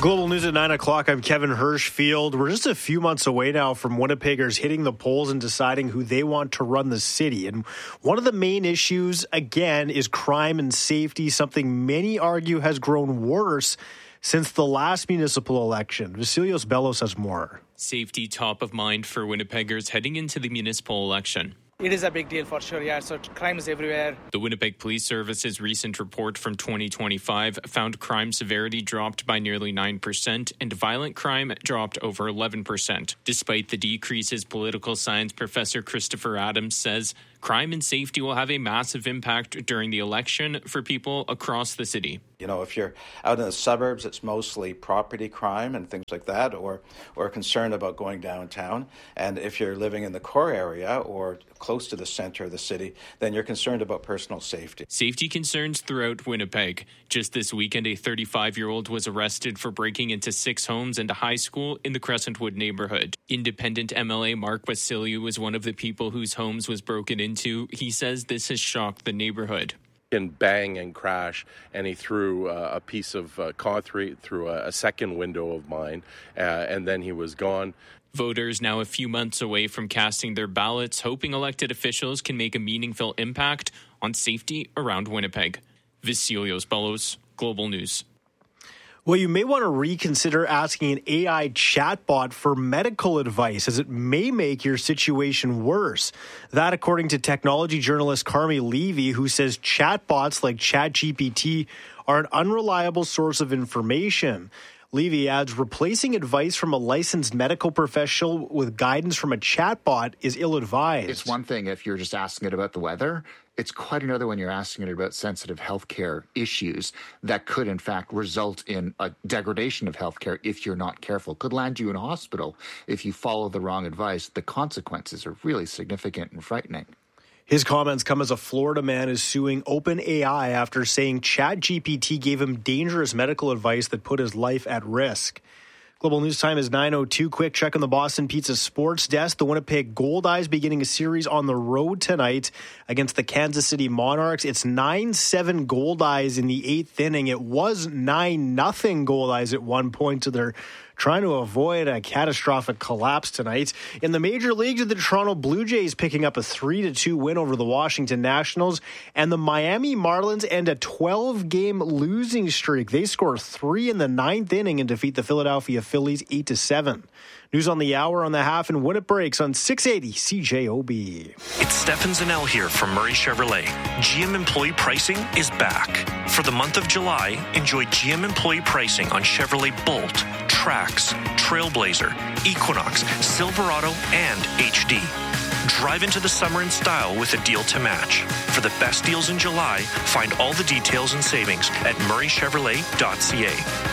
Global News at nine o'clock. I'm Kevin Hirschfield. We're just a few months away now from Winnipeggers hitting the polls and deciding who they want to run the city. And one of the main issues, again, is crime and safety, something many argue has grown worse since the last municipal election. Vasilios Bellos has more. Safety top of mind for Winnipeggers heading into the municipal election. It is a big deal for sure, yeah. So crime is everywhere. The Winnipeg Police Service's recent report from twenty twenty-five found crime severity dropped by nearly nine percent and violent crime dropped over eleven percent. Despite the decreases, political science professor Christopher Adams says crime and safety will have a massive impact during the election for people across the city. You know, if you're out in the suburbs, it's mostly property crime and things like that, or or concerned about going downtown. And if you're living in the core area or close to the center of the city, then you're concerned about personal safety. Safety concerns throughout Winnipeg. Just this weekend, a thirty-five-year-old was arrested for breaking into six homes and a high school in the Crescentwood neighborhood. Independent M L A Mark Vasiliou was one of the people whose homes was broken into. He says this has shocked the neighborhood. And bang and crash, and he threw uh, a piece of uh, concrete through a, a second window of mine, uh, and then he was gone. Voters now a few months away from casting their ballots, hoping elected officials can make a meaningful impact on safety around Winnipeg. Vasilios Bellos, Global News. Well, you may want to reconsider asking an A I chatbot for medical advice, as it may make your situation worse. That, according to technology journalist Carmi Levy, who says chatbots like ChatGPT are an unreliable source of information. Levy adds, replacing advice from a licensed medical professional with guidance from a chatbot is ill-advised. It's one thing if you're just asking it about the weather. It's quite another when you're asking it about sensitive healthcare issues that could, in fact, result in a degradation of healthcare if you're not careful. Could land you in a hospital if you follow the wrong advice. The consequences are really significant and frightening. His comments come as a Florida man is suing OpenAI after saying ChatGPT gave him dangerous medical advice that put his life at risk. Global News Time is nine oh two. Quick check on the Boston Pizza Sports Desk. The Winnipeg Goldeyes beginning a series on the road tonight against the Kansas City Monarchs. It's nine seven Goldeyes in the eighth inning. It was nine nothing Goldeyes at one point, so they're trying to avoid a catastrophic collapse tonight. In the major leagues, the Toronto Blue Jays picking up a three to two win over the Washington Nationals, and the Miami Marlins end a twelve-game losing streak. They score three in the ninth inning and defeat the Philadelphia Phillies eight to seven. News on the hour, on the half, and when it breaks on six eighty C J O B. It's Stefan Zanell here from Murray Chevrolet. G M employee pricing is back. For the month of July, enjoy G M employee pricing on Chevrolet Bolt, Trax, Trailblazer, Equinox, Silverado, and H D. Drive into the summer in style with a deal to match. For the best deals in July, find all the details and savings at murray chevrolet dot c a.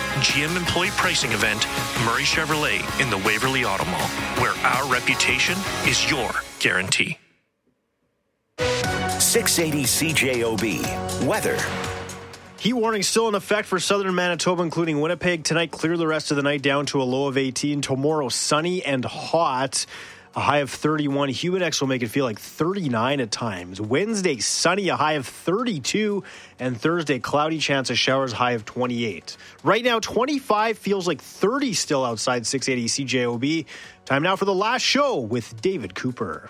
G M employee pricing event, Murray Chevrolet in the Waverly Auto Mall, where our reputation is your guarantee. six eighty C J O B. Weather. Heat warning still in effect for southern Manitoba, including Winnipeg. Tonight, clear the rest of the night down to a low of eighteen. Tomorrow, sunny and hot. A high of thirty-one. Humidex will make it feel like thirty-nine at times. Wednesday, sunny, a high of thirty-two. And Thursday, cloudy, chance of showers, high of twenty-eight. Right now, twenty-five feels like thirty still outside six eighty C J O B. Time now for the last show with David Cooper.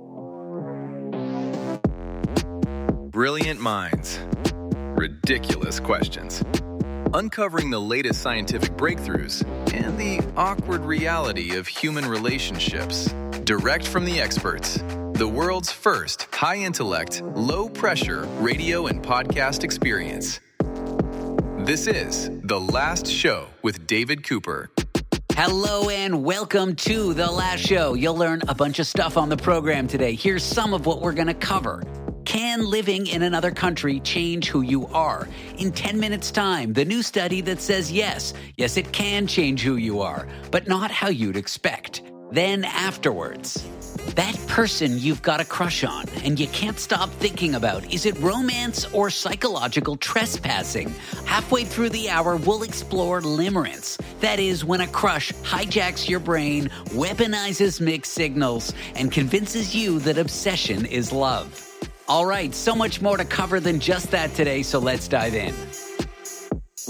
Brilliant minds. Ridiculous questions. Uncovering the latest scientific breakthroughs and the awkward reality of human relationships. Direct from the experts. The world's first high-intellect, low-pressure radio and podcast experience. This is The Last Show with David Cooper. Hello and welcome to The Last Show. You'll learn a bunch of stuff on the program today. Here's some of what we're going to cover. Can living in another country change who you are? In ten minutes' time, the new study that says yes, yes, it can change who you are, but not how you'd expect. Then afterwards, that person you've got a crush on and you can't stop thinking about, is it romance or psychological trespassing? Halfway through the hour, we'll explore limerence. That is when a crush hijacks your brain, weaponizes mixed signals, and convinces you that obsession is love. All right, so much more to cover than just that today, so let's dive in.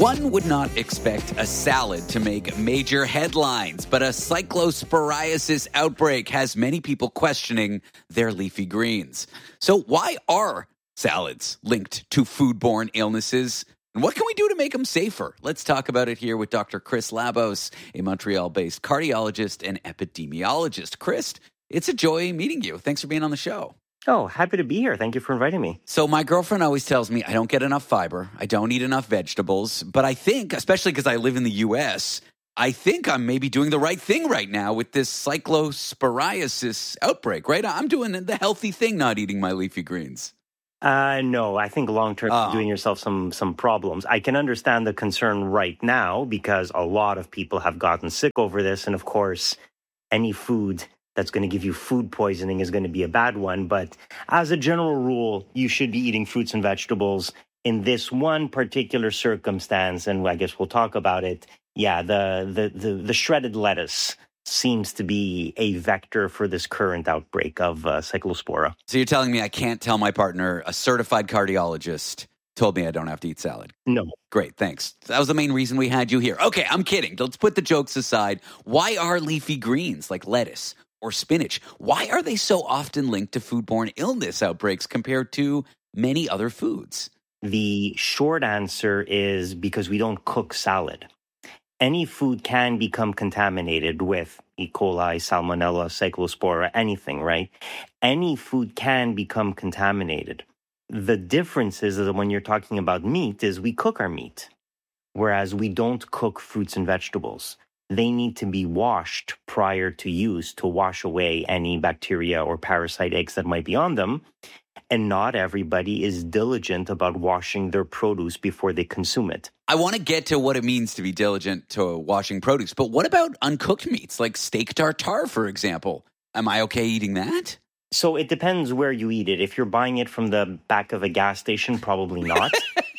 One would not expect a salad to make major headlines, but a cyclosporiasis outbreak has many people questioning their leafy greens. So why are salads linked to foodborne illnesses? And what can we do to make them safer? Let's talk about it here with Doctor Chris Labos, a Montreal-based cardiologist and epidemiologist. Chris, it's a joy meeting you. Thanks for being on the show. Oh, happy to be here. Thank you for inviting me. So my girlfriend always tells me I don't get enough fiber. I don't eat enough vegetables. But I think, especially because I live in the U S, I think I'm maybe doing the right thing right now with this cyclosporiasis outbreak, right? I'm doing the healthy thing, not eating my leafy greens. Uh, no, I think long-term Oh. you're doing yourself some some problems. I can understand the concern right now because a lot of people have gotten sick over this. And of course, any food that's going to give you food poisoning is going to be a bad one. But as a general rule, you should be eating fruits and vegetables. In this one particular circumstance, and I guess we'll talk about it, yeah, the the the, the shredded lettuce seems to be a vector for this current outbreak of uh, cyclospora. So you're telling me I can't tell my partner, a certified cardiologist, told me I don't have to eat salad? No. Great, thanks. That was the main reason we had you here. Okay, I'm kidding. Let's put the jokes aside. Why are leafy greens like lettuce or spinach, why are they so often linked to foodborne illness outbreaks compared to many other foods? The short answer is because we don't cook salad. Any food can become contaminated with E. coli, salmonella, cyclospora, anything, right? Any food can become contaminated. The difference is that when you're talking about meat is we cook our meat, whereas we don't cook fruits and vegetables. They need to be washed prior to use to wash away any bacteria or parasite eggs that might be on them. And not everybody is diligent about washing their produce before they consume it. I want to get to what it means to be diligent to washing produce, but what about uncooked meats like steak tartare, for example? Am I okay eating that? So it depends where you eat it. If you're buying it from the back of a gas station, probably not.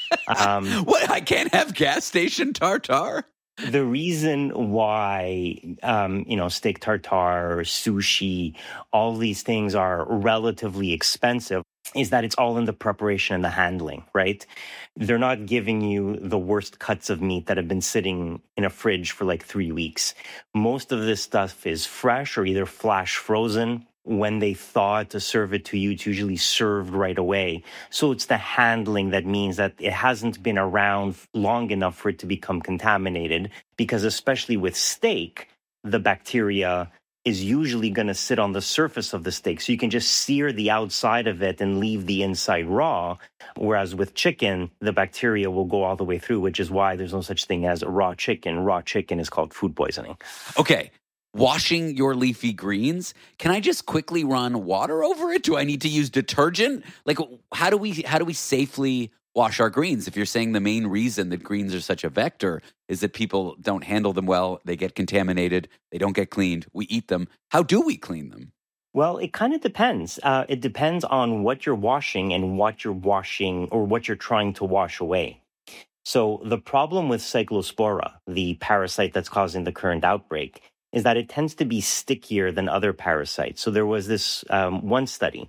um, what, I can't have gas station tartare? The reason why, um, you know, steak tartare, sushi, all these things are relatively expensive is that it's all in the preparation and the handling, right? They're not giving you the worst cuts of meat that have been sitting in a fridge for like three weeks. Most of this stuff is fresh or either flash frozen. When they thaw to serve it to you, it's usually served right away. So it's the handling that means that it hasn't been around long enough for it to become contaminated, because especially with steak, the bacteria is usually going to sit on the surface of the steak. So you can just sear the outside of it and leave the inside raw. Whereas with chicken, the bacteria will go all the way through, which is why there's no such thing as raw chicken. Raw chicken is called food poisoning. Okay. Washing your leafy greens, can I just quickly run water over it? Do I need to use detergent? Like, how do we how do we safely wash our greens? If you're saying the main reason that greens are such a vector is that people don't handle them well, they get contaminated, they don't get cleaned, we eat them. How do we clean them? Well, it kind of depends. Uh, it depends on what you're washing and what you're washing or what you're trying to wash away. So the problem with cyclospora, the parasite that's causing the current outbreak, is that it tends to be stickier than other parasites. So there was this um, one study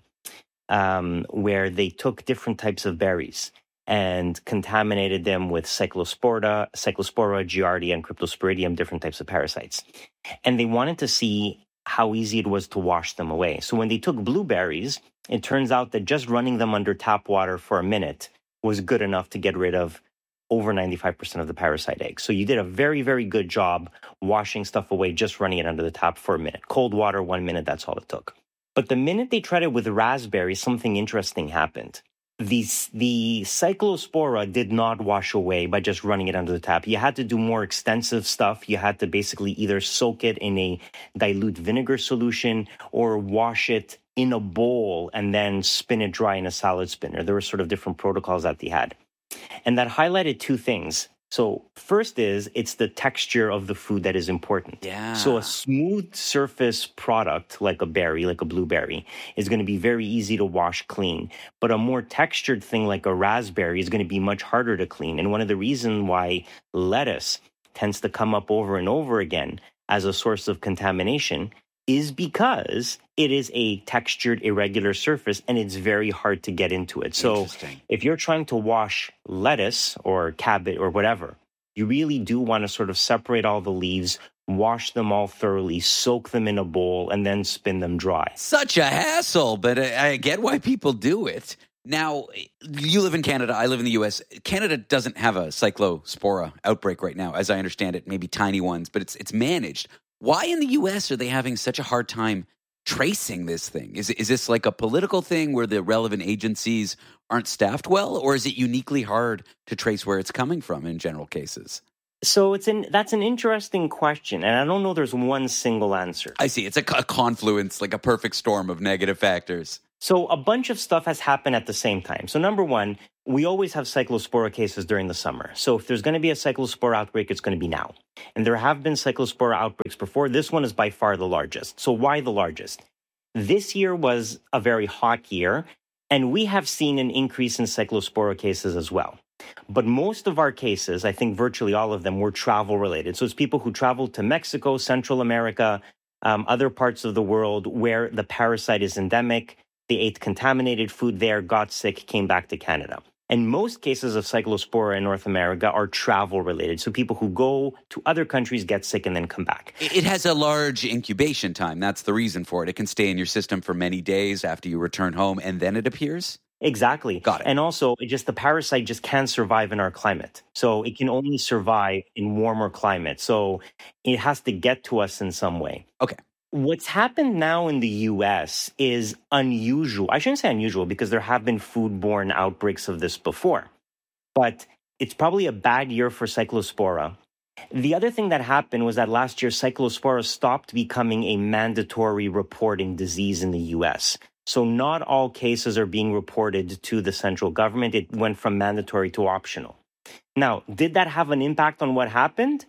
um, where they took different types of berries and contaminated them with cyclospora, cyclospora, giardia, and cryptosporidium, different types of parasites. And they wanted to see how easy it was to wash them away. So when they took blueberries, it turns out that just running them under tap water for a minute was good enough to get rid of over ninety-five percent of the parasite eggs. So you did a very, very good job washing stuff away, just running it under the tap for a minute. Cold water, one minute, that's all it took. But the minute they tried it with raspberries, something interesting happened. The, the cyclospora did not wash away by just running it under the tap. You had to do more extensive stuff. You had to basically either soak it in a dilute vinegar solution or wash it in a bowl and then spin it dry in a salad spinner. There were sort of different protocols that they had. And that highlighted two things. So first is it's the texture of the food that is important. Yeah. So a smooth surface product like a berry, like a blueberry, is going to be very easy to wash clean. But a more textured thing like a raspberry is going to be much harder to clean. And one of the reasons why lettuce tends to come up over and over again as a source of contamination is because it is a textured, irregular surface, and it's very hard to get into it. So if you're trying to wash lettuce or cabbage or whatever, you really do want to sort of separate all the leaves, wash them all thoroughly, soak them in a bowl, and then spin them dry. Such a hassle, but I, I get why people do it. Now, you live in Canada, I live in the U S. Canada doesn't have a cyclospora outbreak right now, as I understand it, maybe tiny ones, but it's it's managed. Why in the U S are they having such a hard time tracing this thing? Is, is this like a political thing where the relevant agencies aren't staffed well, or is it uniquely hard to trace where it's coming from in general cases? So it's an that's an interesting question, and I don't know there's one single answer. I see. It's a, a confluence, like a perfect storm of negative factors. So a bunch of stuff has happened at the same time. So number one, we always have cyclospora cases during the summer. So if there's going to be a cyclospora outbreak, it's going to be now. And there have been cyclospora outbreaks before. This one is by far the largest. So why the largest? This year was a very hot year, and we have seen an increase in cyclospora cases as well. But most of our cases, I think virtually all of them, were travel related. So it's people who traveled to Mexico, Central America, um, other parts of the world where the parasite is endemic. They ate contaminated food there, got sick, came back to Canada. And most cases of cyclospora in North America are travel related. So people who go to other countries, get sick, and then come back. It has a large incubation time. That's the reason for it. It can stay in your system for many days after you return home, and then it appears? Exactly. Got it. And also, it just the parasite just can't survive in our climate. So it can only survive in warmer climates. So it has to get to us in some way. Okay. What's happened now in the U S is unusual. I shouldn't say unusual because there have been foodborne outbreaks of this before. But it's probably a bad year for cyclospora. The other thing that happened was that last year, cyclospora stopped becoming a mandatory reporting disease in the U S. So not all cases are being reported to the central government. It went from mandatory to optional. Now, did that have an impact on what happened?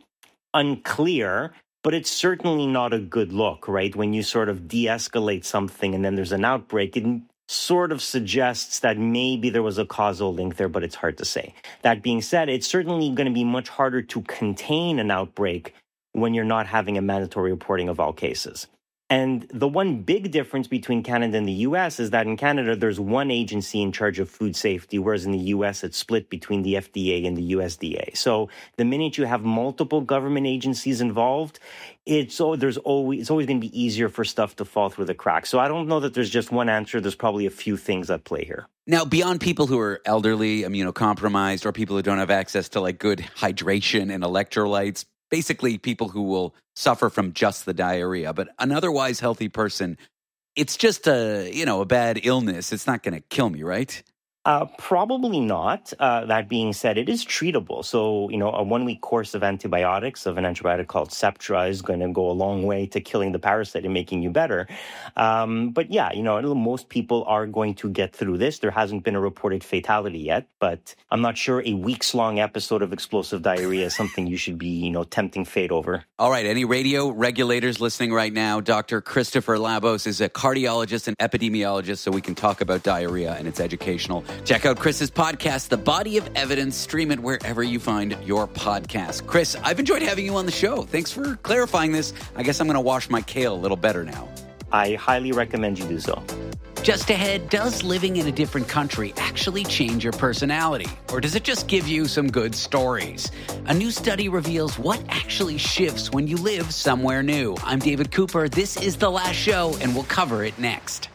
Unclear. But it's certainly not a good look, right? When you sort of de-escalate something and then there's an outbreak, it sort of suggests that maybe there was a causal link there, but it's hard to say. That being said, it's certainly going to be much harder to contain an outbreak when you're not having a mandatory reporting of all cases. And the one big difference between Canada and the U S is that in Canada, there's one agency in charge of food safety, whereas in the U S, it's split between the F D A and the U S D A. So the minute you have multiple government agencies involved, it's oh, there's always it's always going to be easier for stuff to fall through the cracks. So I don't know that there's just one answer. There's probably a few things at play here. Now, beyond people who are elderly, immunocompromised, or people who don't have access to like good hydration and electrolytes, basically people who will suffer from just the diarrhea, but an otherwise healthy person, it's just a, you know, a bad illness. It's not going to kill me, right? Uh, probably not. Uh, that being said, it is treatable. So, you know, a one-week course of antibiotics, of an antibiotic called Septra, is going to go a long way to killing the parasite and making you better. Um, but yeah, you know, most people are going to get through this. There hasn't been a reported fatality yet, but I'm not sure a weeks-long episode of explosive diarrhea is something you should be, you know, tempting fate over. All right, any radio regulators listening right now, Doctor Christopher Labos is a cardiologist and epidemiologist, so we can talk about diarrhea, and it's educational. Check out Chris's podcast, The Body of Evidence. Stream it wherever you find your podcast. Chris, I've enjoyed having you on the show. Thanks for clarifying this. I guess I'm going to wash my kale a little better now. I highly recommend you do so. Just ahead, does living in a different country actually change your personality? Or does it just give you some good stories? A new study reveals what actually shifts when you live somewhere new. I'm David Cooper. This is The Last Show, and we'll cover it next.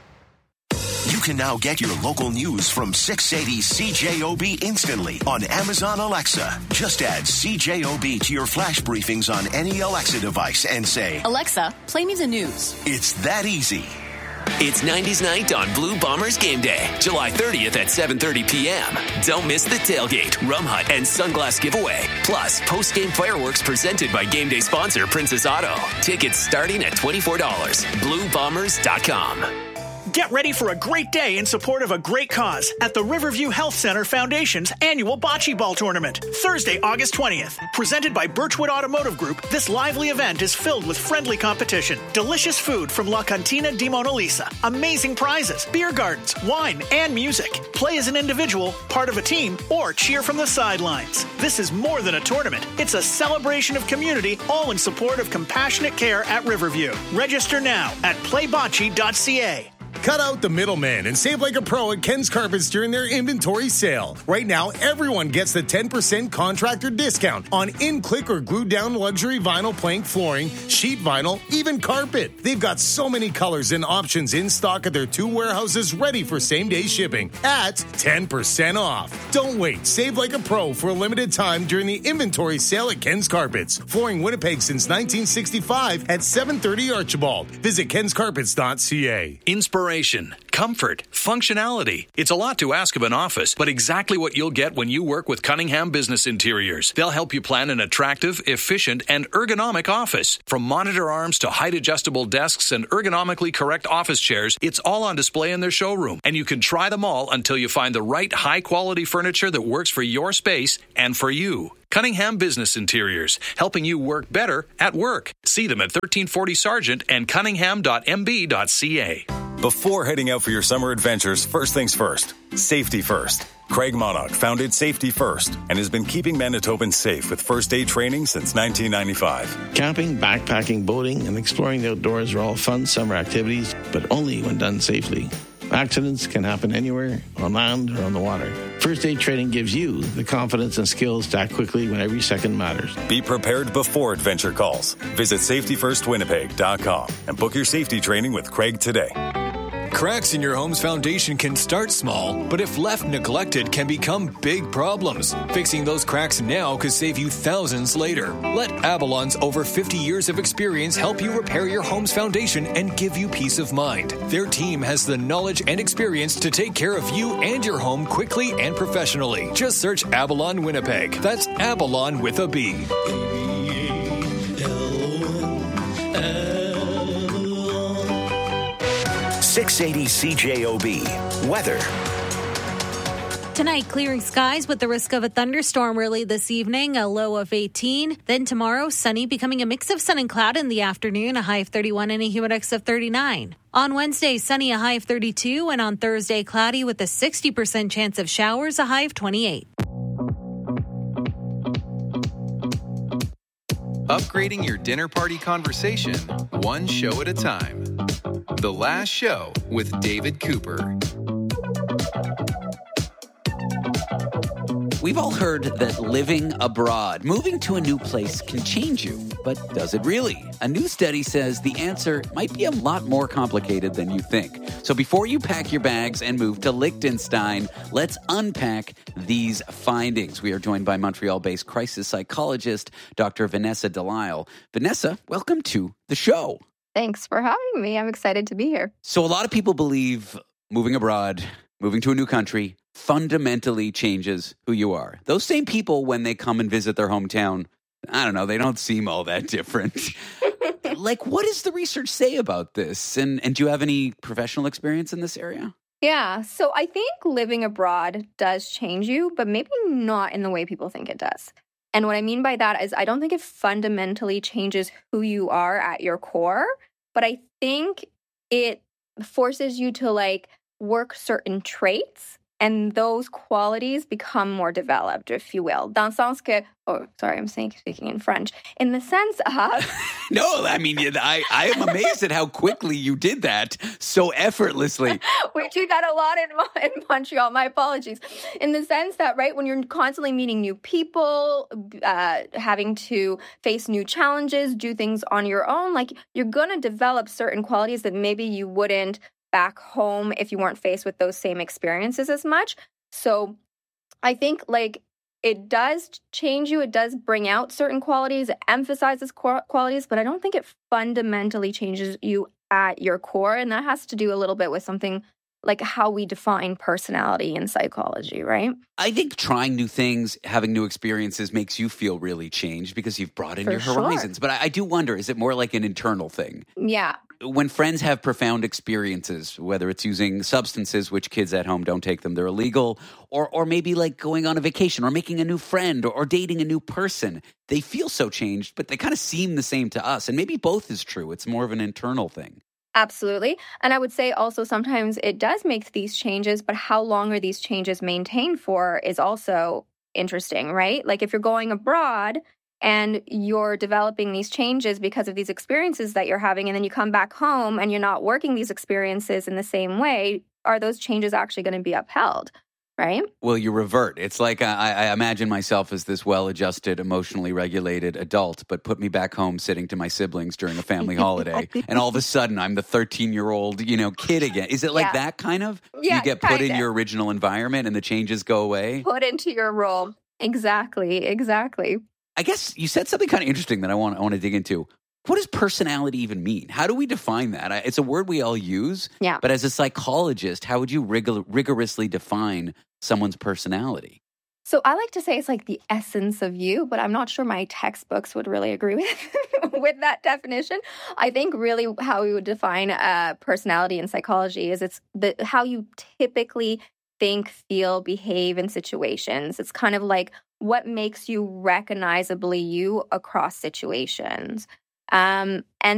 You can now get your local news from six eighty C J O B instantly on Amazon Alexa. Just add C J O B to your flash briefings on any Alexa device and say, Alexa, play me the news. It's that easy. It's nineties night on Blue Bombers Game Day, July thirtieth at seven thirty p.m. Don't miss the tailgate, rum hut, and sunglass giveaway. Plus, post-game fireworks presented by Game Day sponsor Princess Auto. Tickets starting at twenty-four dollars. blue bombers dot com. Get ready for a great day in support of a great cause at the Riverview Health Center Foundation's annual Bocce Ball Tournament, Thursday, August twentieth. Presented by Birchwood Automotive Group, this lively event is filled with friendly competition, delicious food from La Cantina di Mona Lisa, amazing prizes, beer gardens, wine, and music. Play as an individual, part of a team, or cheer from the sidelines. This is more than a tournament. It's a celebration of community, all in support of compassionate care at Riverview. Register now at play bocce dot c a. Cut out the middleman and save like a pro at Ken's Carpets during their inventory sale. Right now, everyone gets the ten percent contractor discount on in-click or glued-down luxury vinyl plank flooring, sheet vinyl, even carpet. They've got so many colors and options in stock at their two warehouses ready for same-day shipping at ten percent off. Don't wait. Save like a pro for a limited time during the inventory sale at Ken's Carpets. Flooring Winnipeg since nineteen sixty-five at seven thirty Archibald. Visit kens carpets dot c a. Inspiration, comfort, functionality. It's a lot to ask of an office, but exactly what you'll get when you work with Cunningham Business Interiors. They'll help you plan an attractive, efficient, and ergonomic office. From monitor arms to height-adjustable desks and ergonomically correct office chairs, it's all on display in their showroom, and you can try them all until you find the right high-quality furniture that works for your space and for you. Cunningham Business Interiors, helping you work better at work. See them at thirteen forty Sargent and cunningham dot m b dot c a. Before heading out for your summer adventures, first things first, safety first. Craig Monarch founded Safety First and has been keeping Manitobans safe with first aid training since nineteen ninety-five. Camping, backpacking, boating, and exploring the outdoors are all fun summer activities, but only when done safely. Accidents can happen anywhere, on land or on the water. First aid training gives you the confidence and skills to act quickly when every second matters. Be prepared before adventure calls. Visit safety first winnipeg dot com and book your safety training with Craig today. Cracks in your home's foundation can start small, but if left neglected can become big problems. Fixing those cracks now could save you thousands later. Let Avalon's over fifty years of experience help you repair your home's foundation and give you peace of mind. Their team has the knowledge and experience to take care of you and your home quickly and professionally. Just search Avalon Winnipeg. That's Avalon with a B. six eighty C J O B. Weather. Tonight, clearing skies with the risk of a thunderstorm early this evening, a low of eighteen. Then tomorrow, sunny, becoming a mix of sun and cloud in the afternoon, a high of thirty-one and a humidex of thirty-nine. On Wednesday, sunny, a high of thirty-two, and on Thursday, cloudy with a sixty percent chance of showers, a high of twenty-eight. Upgrading your dinner party conversation, one show at a time. The Last Show with David Cooper. We've all heard that living abroad, moving to a new place can change you, but does it really? A new study says the answer might be a lot more complicated than you think. So before you pack your bags and move to Liechtenstein, let's unpack these findings. We are joined by Montreal-based crisis psychologist, Doctor Vanessa Delisle. Vanessa, welcome to the show. Thanks for having me. I'm excited to be here. So a lot of people believe moving abroad, moving to a new country, fundamentally changes who you are. Those same people, when they come and visit their hometown, I don't know, they don't seem all that different. Like, what does the research say about this? And, and do you have any professional experience in this area? Yeah, so I think living abroad does change you, but maybe not in the way people think it does. And what I mean by that is I don't think it fundamentally changes who you are at your core, but I think it forces you to like work certain traits, and those qualities become more developed, if you will. Dans le sens que, oh, sorry, I'm saying, speaking in French. In the sense of... No, I mean, I, I am amazed at how quickly you did that so effortlessly. We do that a lot in, in Montreal. My apologies. In the sense that, right, when you're constantly meeting new people, uh, having to face new challenges, do things on your own, like, you're going to develop certain qualities that maybe you wouldn't back home if you weren't faced with those same experiences as much. So I think like it does change you. It does bring out certain qualities. It emphasizes qualities, but I don't think it fundamentally changes you at your core. And that has to do a little bit with something like how we define personality in psychology, right? I think trying new things, having new experiences makes you feel really changed because you've brought in For your sure. horizons. But I, I do wonder, is it more like an internal thing? Yeah. When friends have profound experiences, whether it's using substances, which kids at home don't take them, they're illegal, or or maybe like going on a vacation or making a new friend or, or dating a new person, they feel so changed, but they kind of seem the same to us. And maybe both is true. It's more of an internal thing. Absolutely. And I would say also sometimes it does make these changes, but how long are these changes maintained for is also interesting, right? Like if you're going abroad and you're developing these changes because of these experiences that you're having, and then you come back home and you're not working these experiences in the same way, are those changes actually going to be upheld? Right? Well, you revert. It's like I, I imagine myself as this well-adjusted, emotionally regulated adult, but put me back home sitting to my siblings during a family holiday, and all of a sudden I'm the thirteen-year-old, you know, kid again. Is it like Yeah. that kind of? Yeah, you get put in kinda. your original environment and the changes go away? Put into your role. Exactly. Exactly. I guess you said something kind of interesting that I want I want to dig into. What does personality even mean? How do we define that? I- It's a word we all use, Yeah. but as a psychologist, how would you rig- rigorously define someone's personality? So I like to say it's like the essence of you, but I'm not sure my textbooks would really agree with with that definition. I think really how we would define uh, personality in psychology is it's the how you typically think, feel, behave in situations. It's kind of like what makes you recognizably you across situations. Um, and